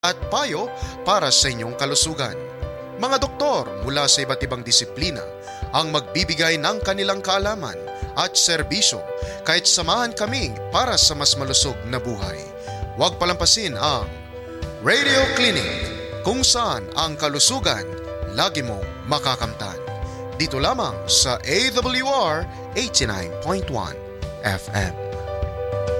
at payo para sa inyong kalusugan. Mga doktor mula sa iba't ibang disiplina ang magbibigay ng kanilang kaalaman at serbisyo kahit samahan kami para sa mas malusog na buhay. Huwag palampasin ang Radio Clinic kung saan ang kalusugan lagi mong makakamtan. Dito lamang sa AWR 89.1 FM.